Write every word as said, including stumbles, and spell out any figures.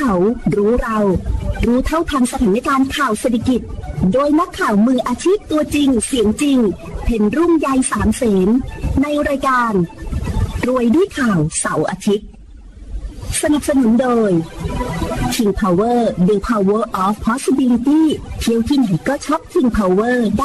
เขารู้เรารู้เท่าทันสถานการณ์ข่าวเศรษฐกิจโดยนักข่าวมืออาชีพตัวจริงเสียงจริงเพ็ญรุ่งใยสามเสนในรายการรวยด้วยข่าวเสาร์อาทิตย์สนับสนุนโดย King Power The Power of Possibility เที่ยวที่ไหนก็ช็อป King Power